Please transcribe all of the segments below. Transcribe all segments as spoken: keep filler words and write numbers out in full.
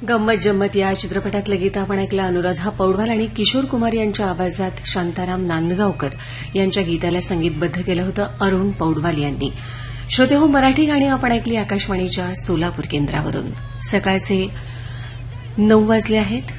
गंमत जम्मत या चित्रपटातलं गीत आपण ऐकलं. अनुराधा पौडवाल आणि किशोर कुमार यांच्या आवाजात शांताराम नांदगावकर यांच्या गीताला संगीतबद्ध केलं होतं अरुण पौडवाल यांनी. श्रोते हो, मराठी गाणी आपण ऐकली आकाशवाणीच्या सोलापूर केंद्रावरून. सकाळचे नऊ वाजले आहेत.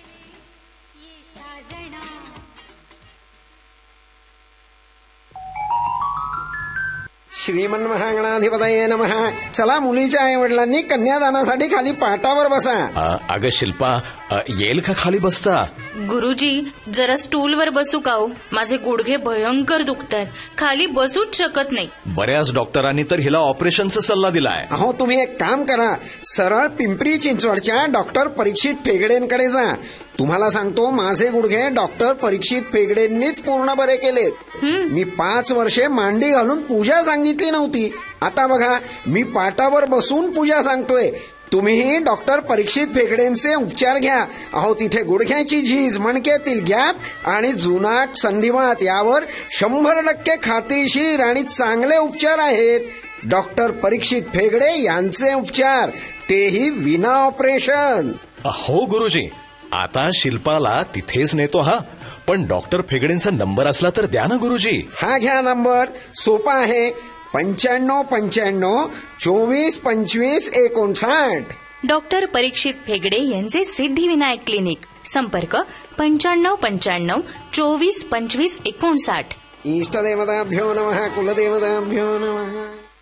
श्रीमन महागणाधिपतये नमः. चला, मुलीच्या आई वडिलांनी कन्यादानासाठी खाली पाटावर बसा. अगं शिल्पा, येईल का खाली बसता? गुरुजी, जरा स्टूलवर बसू का हो? माझे गुडघे भयंकर दुखतात, खाली बसूच शकत नाही. बऱ्याच डॉक्टरांनी तर हिला ऑपरेशनचा सल्ला दिलाय. अहो, तुम्ही एक काम करा, सरळ पिंपरी चिंचवडच्या डॉक्टर परीक्षित फेगडेंकडे जा. तुम्हाला सांगतो, माझे गुडघे डॉक्टर परीक्षित फेगडेंनीच पूर्ण बरे केलेत. मी पाच वर्षे मांडी घालून पूजा सांगितली नव्हती. आता बघा, मी पाटावर बसून पूजा सांगतोय. तुम्हीही डॉक्टर परीक्षित फेगडेंचे उपचार घ्या. अहो, तिथे गुडघ्याची झीज, मणक्यातील गॅप आणि जुनाट संधिवात यावर शंभर टक्के खात्रीशीर आणि चांगले उपचार आहेत. डॉक्टर परीक्षित फेगडे यांचे उपचार, तेही विना ऑपरेशन. हो गुरुजी, आता शिल्पाला तिथेच नेतो. हा, पण डॉक्टर फेगडेंचा नंबर असला तर द्या ना गुरुजी. हा घ्या नंबर, सोपा आहे. पंच्याण्णव पंच्याण्णव चोवीस पंचवीस एकोणसाठ. डॉक्टर परीक्षित फेगडे यांचे सिद्धिविनायक क्लिनिक. संपर्क पंच्याण्णव पंच्याण्णव चोवीस पंचवीस एकोणसाठ. इष्टदेवताभ्यो नमः, कुलदेवताभ्यो नमः.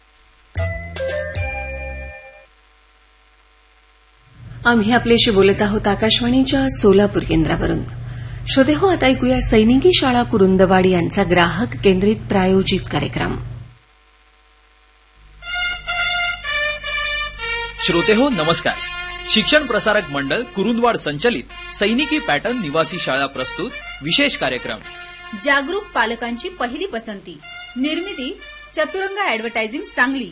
आम्ही आपल्याशी बोलत आहोत आकाशवाणीच्या सोलापूर केंद्रावरून. श्रोते हो, आता ऐकूया सैनिकी शाळा कुरुंदवाड यांचा ग्राहक केंद्रित प्रायोजित कार्यक्रम. श्रोते हो, नमस्कार. शिक्षण प्रसारक मंडळ कुरुंदवाड संचलित सैनिकी पॅटर्न निवासी शाळा प्रस्तुत विशेष कार्यक्रम. जागरूक पालकांची पहिली पसंती. निर्मिती चतुरंग ऍडव्हर्टायझिंग, सांगली.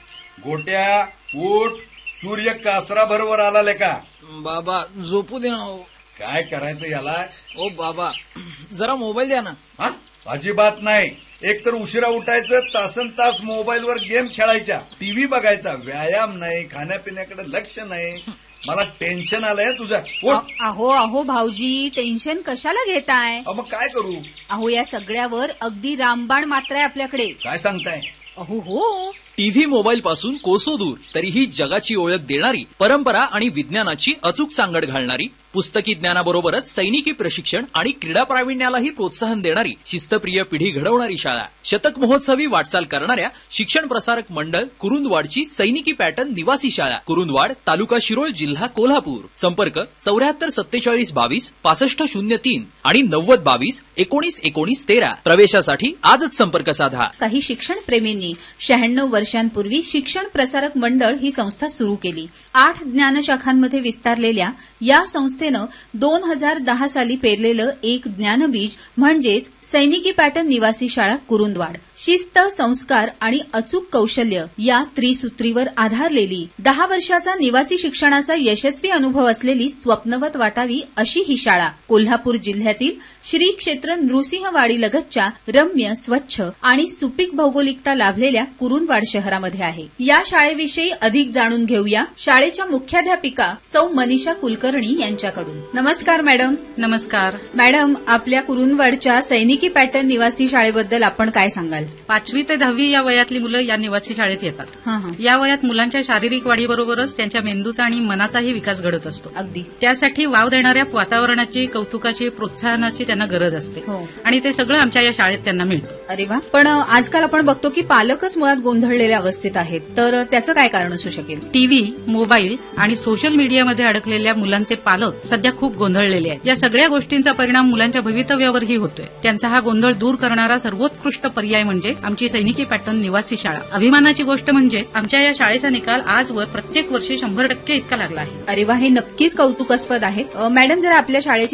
गोट्या ऊट, सूर्य कासरा बरोबर आला लेका. बाबा झोपू दे ना. काय करायचं याला? ओ बाबा, जरा मोबाईल द्या ना. हा, अजिबात नाही. एक तर उशिरा उठायचं, तासन तास मोबाईलवर गेम खेळायच्या, टीव्ही बघायचा, व्यायाम नाही, खाण्यापिण्याकडे लक्ष नाही. मला टेन्शन आलंय तुझं. अहो अहो भाऊजी, टेन्शन कशाला घेताय? मग काय करू? अहो, या सगळ्यावर अगदी रामबाण मात्र आहे आपल्याकडे. काय सांगताय? अहो हो, टीव्ही मोबाईल पासून कोसो दूर, तरीही जगाची ओळख देणारी, परंपरा आणि विज्ञानाची अचूक सांगड घालणारी, पुस्तकी ज्ञानाबरोबरच सैनिकी प्रशिक्षण आणि क्रीडा प्रावीण्यालाही प्रोत्साहन देणारी, शिस्तप्रिय पिढी घडवणारी शाळा. शतक महोत्सवी वाटचाल करणाऱ्या शिक्षण प्रसारक मंडळ कुरुंदवाडची सैनिकी पॅटर्न निवासी शाळा, कुरुंदवाड, तालुका शिरोळ, जिल्हा कोल्हापूर. संपर्क चौऱ्याहत्तर सत्तेचाळीस बावीस पासष्ट शून्य तीन आणि नव्वद बावीस एकोणीस एकोणीस तेरा. प्रवेशासाठी आजच संपर्क साधा. काही शिक्षण प्रेमींनी शहाण्णव वर्षांपूर्वी शिक्षण प्रसारक मंडळ ही संस्था सुरू केली. आठ ज्ञानशाखांमध्ये विस्तारलेल्या या संस्थेनं दोन हजार दहा साली पेरलेलं एक ज्ञानबीज म्हणजेच सैनिकी पॅटर्न निवासी शाळा कुरुंदवाड. शिस्त, संस्कार आणि अचूक कौशल्य या त्रिसूत्रीवर आधारलेली, दहा वर्षाचा निवासी शिक्षणाचा यशस्वी अनुभव असलेली स्वप्नवत वाटावी अशी ही शाळा कोल्हापूर जिल्ह्यातील श्री क्षेत्र नृसिंहवाडी लगतच्या रम्य, स्वच्छ आणि सुपीक भौगोलिकता लाभलेल्या कुरुंदवाड शहरामध्ये आहे. या शाळेविषयी अधिक जाणून घेऊया शाळेच्या मुख्याध्यापिका सौ मनीषा कुलकर्णी यांच्याकडून. नमस्कार मॅडम. नमस्कार मॅडम, आपल्या कुरुंदवाडच्या सैनिकी पॅटर्न निवासी शाळेबद्दल आपण काय सांगाल? पाचवी ते दहावी या वयातली मुलं या निवासी शाळेत येतात. या वयात मुलांच्या शारीरिक वाढीबरोबरच त्यांच्या मेंदूचा आणि मनाचाही विकास घडत असतो. अगदी त्यासाठी वाव देणाऱ्या वातावरणाची, कौतुकाची, प्रोत्साहनाची त्यांना गरज असते. आणि ते सगळं आमच्या या शाळेत त्यांना मिळतं. अरे वा. पण आजकाल आपण बघतो की पालकच मुळात गोंधळलेल्या अवस्थेत आहेत, तर त्याचं काय कारण असू शकेल? टीव्ही, मोबाईल आणि सोशल मीडियामध्ये अडकलेल्या मुलांचे पालक सध्या खूप गोंधळलेले आहेत. या सगळ्या गोष्टींचा परिणाम मुलांच्या भवितव्यावरही होतोय. त्यांचा हा गोंधळ दूर करणारा सर्वोत्कृष्ट पर्याय म्हणजे आमची सैनिकी पॅटर्न निवासी शाळा. अभिमानाची गोष्ट म्हणजे आमच्या या शाळेचा निकाल आजवर प्रत्येक वर्षी शंभर टक्के इतका लागला आहे. अरे वा, हे नक्कीच कौतुकास्पद आहे. मॅडम, जरा आपल्या शाळेची